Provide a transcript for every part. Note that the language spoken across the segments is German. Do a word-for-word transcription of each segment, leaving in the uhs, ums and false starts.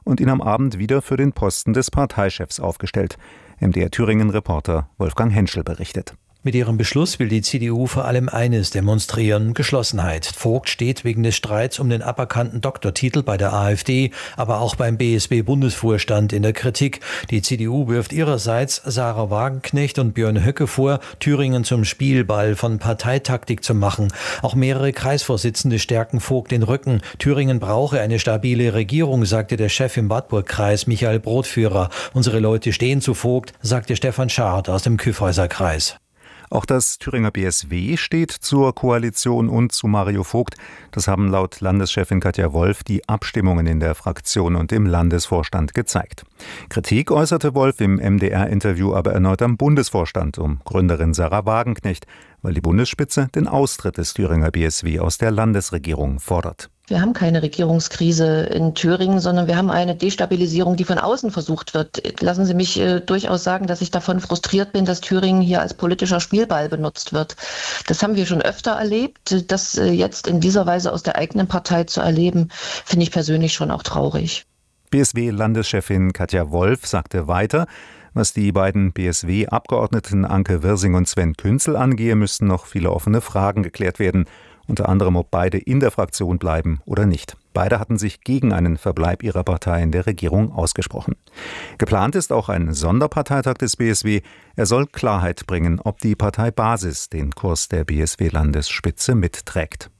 und ihn am Abend wieder für den Posten des Parteichefs aufgestellt. M D R Thüringen-Reporter Wolfgang Henschel berichtet. Mit ihrem Beschluss will die C D U vor allem eines demonstrieren: Geschlossenheit. Vogt steht wegen des Streits um den aberkannten Doktortitel bei der AfD, aber auch beim B S B-Bundesvorstand in der Kritik. Die C D U wirft ihrerseits Sarah Wagenknecht und Björn Höcke vor, Thüringen zum Spielball von Parteitaktik zu machen. Auch mehrere Kreisvorsitzende stärken Vogt den Rücken. Thüringen brauche eine stabile Regierung, sagte der Chef im Wartburg-Kreis Michael Brotführer. Unsere Leute stehen zu Vogt, sagte Stefan Schad aus dem Kyffhäuser-Kreis. Auch das Thüringer B S W steht zur Koalition und zu Mario Vogt. Das haben laut Landeschefin Katja Wolf die Abstimmungen in der Fraktion und im Landesvorstand gezeigt. Kritik äußerte Wolf im M D R-Interview aber erneut am Bundesvorstand um Gründerin Sarah Wagenknecht, weil die Bundesspitze den Austritt des Thüringer B S W aus der Landesregierung fordert. Wir haben keine Regierungskrise in Thüringen, sondern wir haben eine Destabilisierung, die von außen versucht wird. Lassen Sie mich äh, durchaus sagen, dass ich davon frustriert bin, dass Thüringen hier als politischer Spielball benutzt wird. Das haben wir schon öfter erlebt. Das äh, jetzt in dieser Weise aus der eigenen Partei zu erleben, finde ich persönlich schon auch traurig. B S W-Landeschefin Katja Wolf sagte weiter, was die beiden B S W-Abgeordneten Anke Wirsing und Sven Künzel angehe, müssten noch viele offene Fragen geklärt werden. Unter anderem, ob beide in der Fraktion bleiben oder nicht. Beide hatten sich gegen einen Verbleib ihrer Partei in der Regierung ausgesprochen. Geplant ist auch ein Sonderparteitag des B S W. Er soll Klarheit bringen, ob die Parteibasis den Kurs der B S W-Landesspitze mitträgt.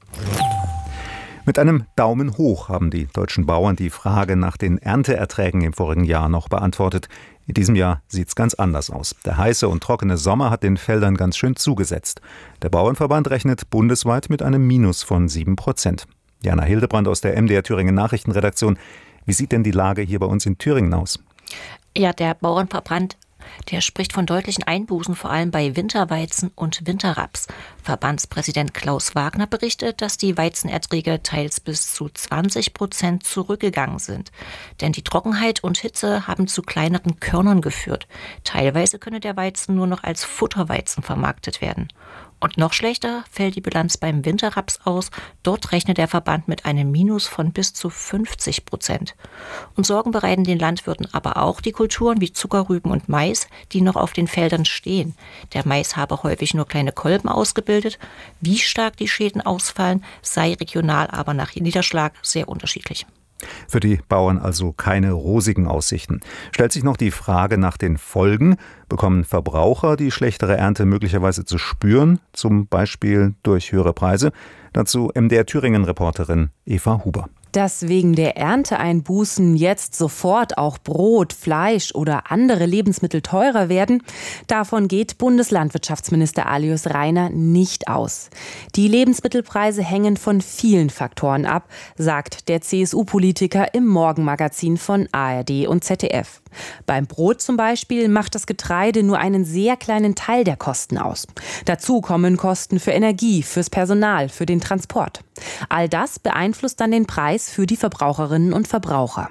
Mit einem Daumen hoch haben die deutschen Bauern die Frage nach den Ernteerträgen im vorigen Jahr noch beantwortet. In diesem Jahr sieht's ganz anders aus. Der heiße und trockene Sommer hat den Feldern ganz schön zugesetzt. Der Bauernverband rechnet bundesweit mit einem Minus von sieben Prozent. Jana Hildebrand aus der M D R Thüringen Nachrichtenredaktion. Wie sieht denn die Lage hier bei uns in Thüringen aus? Ja, der Bauernverband, der spricht von deutlichen Einbußen, vor allem bei Winterweizen und Winterraps. Verbandspräsident Klaus Wagner berichtet, dass die Weizenerträge teils bis zu zwanzig Prozent zurückgegangen sind. Denn die Trockenheit und Hitze haben zu kleineren Körnern geführt. Teilweise könne der Weizen nur noch als Futterweizen vermarktet werden. Und noch schlechter fällt die Bilanz beim Winterraps aus. Dort rechnet der Verband mit einem Minus von bis zu fünfzig Prozent. Und Sorgen bereiten den Landwirten aber auch die Kulturen wie Zuckerrüben und Mais, die noch auf den Feldern stehen. Der Mais habe häufig nur kleine Kolben ausgebildet. Wie stark die Schäden ausfallen, sei regional aber nach Niederschlag sehr unterschiedlich. Für die Bauern also keine rosigen Aussichten. Stellt sich noch die Frage nach den Folgen. Bekommen Verbraucher die schlechtere Ernte möglicherweise zu spüren, zum Beispiel durch höhere Preise? Dazu M D R Thüringen-Reporterin Eva Huber. Dass wegen der Ernteeinbußen jetzt sofort auch Brot, Fleisch oder andere Lebensmittel teurer werden, davon geht Bundeslandwirtschaftsminister Alois Rainer nicht aus. Die Lebensmittelpreise hängen von vielen Faktoren ab, sagt der C S U-Politiker im Morgenmagazin von A R D und Z D F. Beim Brot zum Beispiel macht das Getreide nur einen sehr kleinen Teil der Kosten aus. Dazu kommen Kosten für Energie, fürs Personal, für den Transport. All das beeinflusst dann den Preis für die Verbraucherinnen und Verbraucher.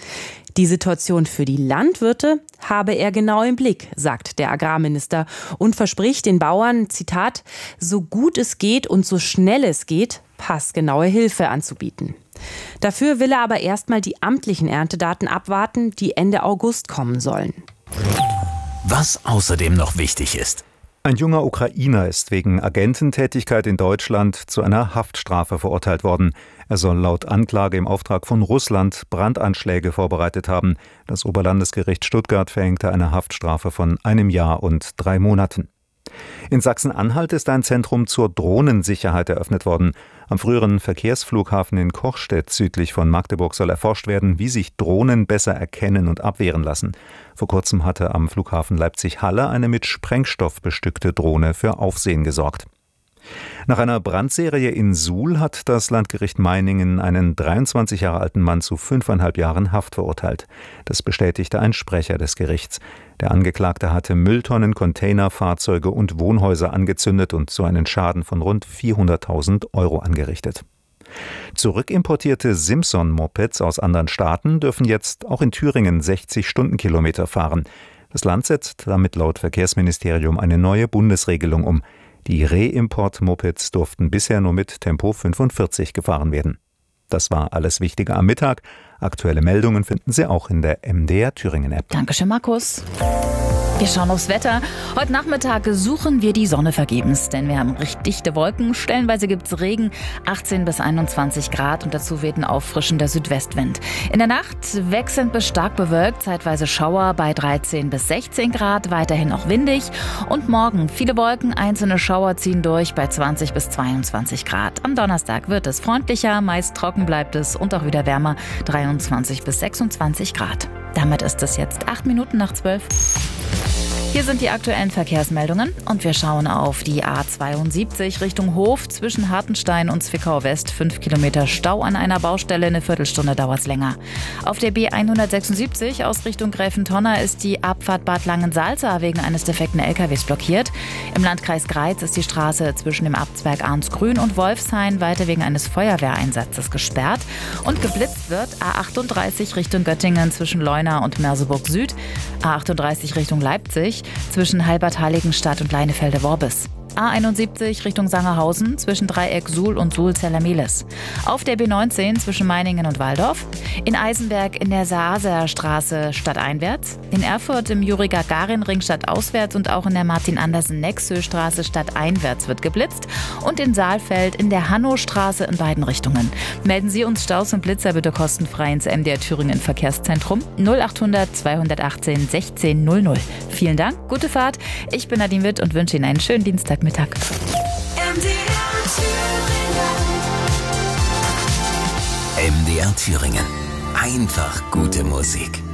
Die Situation für die Landwirte habe er genau im Blick, sagt der Agrarminister und verspricht den Bauern, Zitat, so gut es geht und so schnell es geht, passgenaue Hilfe anzubieten. Dafür will er aber erstmal die amtlichen Erntedaten abwarten, die Ende August kommen sollen. Was außerdem noch wichtig ist. Ein junger Ukrainer ist wegen Agententätigkeit in Deutschland zu einer Haftstrafe verurteilt worden. Er soll laut Anklage im Auftrag von Russland Brandanschläge vorbereitet haben. Das Oberlandesgericht Stuttgart verhängte eine Haftstrafe von einem Jahr und drei Monaten. In Sachsen-Anhalt ist ein Zentrum zur Drohnensicherheit eröffnet worden. Am früheren Verkehrsflughafen in Kochstedt südlich von Magdeburg soll erforscht werden, wie sich Drohnen besser erkennen und abwehren lassen. Vor kurzem hatte am Flughafen Leipzig-Halle eine mit Sprengstoff bestückte Drohne für Aufsehen gesorgt. Nach einer Brandserie in Suhl hat das Landgericht Meiningen einen dreiundzwanzig Jahre alten Mann zu fünfeinhalb Jahren Haft verurteilt. Das bestätigte ein Sprecher des Gerichts. Der Angeklagte hatte Mülltonnen, Container, Fahrzeuge und Wohnhäuser angezündet und so einen Schaden von rund vierhunderttausend Euro angerichtet. Zurückimportierte Simson-Mopeds aus anderen Staaten dürfen jetzt auch in Thüringen sechzig Stundenkilometer fahren. Das Land setzt damit laut Verkehrsministerium eine neue Bundesregelung um. Die Reimport-Mopeds durften bisher nur mit Tempo fünfundvierzig gefahren werden. Das war alles Wichtige am Mittag. Aktuelle Meldungen finden Sie auch in der M D R Thüringen App. Dankeschön, Markus. Wir schauen aufs Wetter. Heute Nachmittag suchen wir die Sonne vergebens, denn wir haben recht dichte Wolken. Stellenweise gibt es Regen, achtzehn bis einundzwanzig Grad und dazu weht ein auffrischender Südwestwind. In der Nacht wechselnd bis stark bewölkt, zeitweise Schauer bei dreizehn bis sechzehn Grad, weiterhin auch windig. Und morgen viele Wolken, einzelne Schauer ziehen durch bei zwanzig bis zweiundzwanzig Grad. Am Donnerstag wird es freundlicher, meist trocken bleibt es und auch wieder wärmer, dreiundzwanzig bis sechsundzwanzig Grad. Damit ist es jetzt acht Minuten nach zwölf. Hier sind die aktuellen Verkehrsmeldungen und wir schauen auf die A zweiundsiebzig Richtung Hof zwischen Hartenstein und Zwickau West. Fünf Kilometer Stau an einer Baustelle, eine Viertelstunde dauert es länger. Auf der B hundertsechsundsiebzig aus Richtung Gräfentonner ist die Abfahrt Bad Langensalza wegen eines defekten L K Ws blockiert. Im Landkreis Greiz ist die Straße zwischen dem Abzweig Arnsgrün und Wolfshain weiter wegen eines Feuerwehreinsatzes gesperrt. Und geblitzt wird A achtunddreißig Richtung Göttingen zwischen Leuna und Merseburg Süd, A achtunddreißig Richtung Leipzig zwischen Halbert-Heiligenstadt und Leinefelde-Worbis. A einundsiebzig Richtung Sangerhausen zwischen Dreieck Suhl und Suhl-Zellermeles. Auf der B neunzehn zwischen Meiningen und Walldorf. In Eisenberg in der Saaser Straße stadteinwärts. In Erfurt im Juri-Gagarin-Ring stadtauswärts und auch in der Martin-Andersen-Nexö-Straße stadteinwärts wird geblitzt. Und in Saalfeld in der Hannostraße in beiden Richtungen. Melden Sie uns Staus und Blitzer bitte kostenfrei ins M D R Thüringen Verkehrszentrum null achthundert zweihundertachtzehn sechzehn null null. Vielen Dank, gute Fahrt. Ich bin Nadine Witt und wünsche Ihnen einen schönen Dienstag. Mittag. M D R Thüringen. Einfach gute Musik.